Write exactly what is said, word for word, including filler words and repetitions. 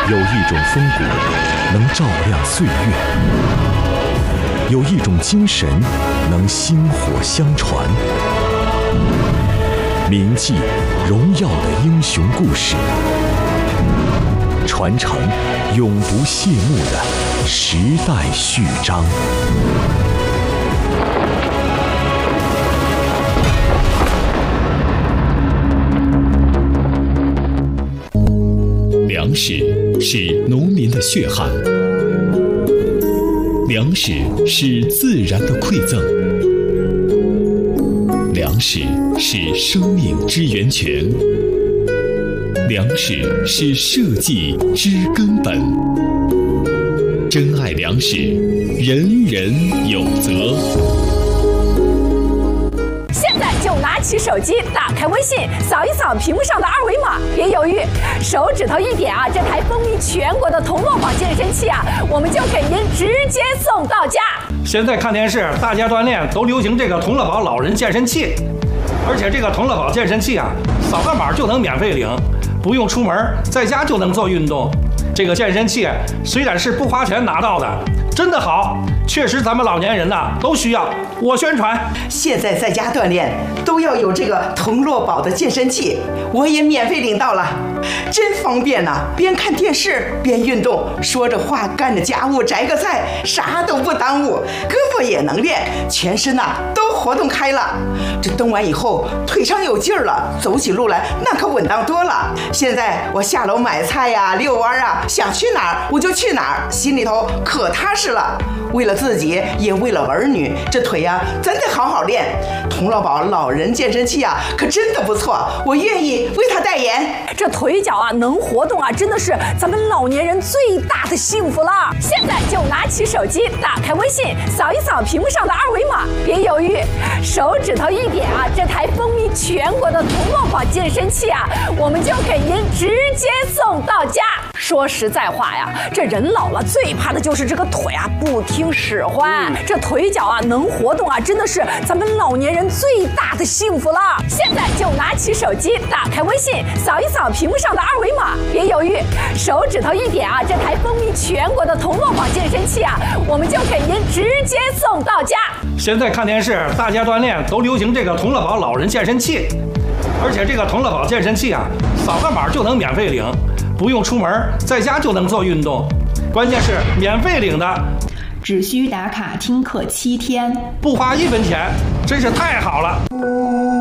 有一种风骨能照亮岁月，有一种精神能薪火相传。铭记荣耀的英雄故事，传承永不谢幕的时代序章。粮食是农民的血汗，粮食是自然的馈赠，粮食是生命之源泉，粮食是社稷之根本。珍爱粮食，人人有责。 现在就拿起手机，打开微信，扫一扫屏幕上的二维码，别犹豫，手指头一点啊，这台风靡全国的同乐宝健身器啊，我们就给您直接送到家。 现在看电视，大家锻炼都流行这个同乐宝老人健身器，而且这个同乐宝健身器啊，扫个码就能免费领，不用出门，在家就能做运动。这个健身器虽然是不花钱拿到的，真的好，确实咱们老年人呐都需要。我宣传， 现在在家锻炼都要有这个同乐宝的健身器，我也免费领到了，真方便呐、啊！边看电视边运动，说着话干着家务，摘个菜，啥都不耽误，胳膊也能练，全身呐、啊、都活动开了。这动完以后腿上有劲儿了，走起路来那可稳当多了。现在我下楼买菜呀、遛弯啊，想去哪儿我就去哪儿，心里头可踏实了。为了自己，也为了儿女，这腿呀、啊、真得好好练。同乐宝老人健身器啊，可真的不错，我愿意为他代言。 这腿脚啊能活动啊，真的是咱们老年人最大的幸福了。现在就拿起手机，打开微信，扫一扫屏幕上的二维码，别犹豫，手指头一点啊，这台风靡全国的同乐宝健身器啊，我们就给您直接送到家。说实在话呀，这人老了最怕的就是这个腿啊不听使唤，这腿脚啊能活动啊，真的是咱们老年人最大的幸福了。现在就拿起手机，打开微信，扫一扫屏幕上的二维码，别犹豫，手指头一点啊，这台风靡全国的同乐宝健身器啊，我们就给您直接送到家。 现在看电视，大家锻炼都流行这个同乐宝老人健身器，而且这个同乐宝健身器啊，扫个码就能免费领，不用出门，在家就能做运动，关键是免费领的， 只需打卡听课七天， 不花一分钱，真是太好了。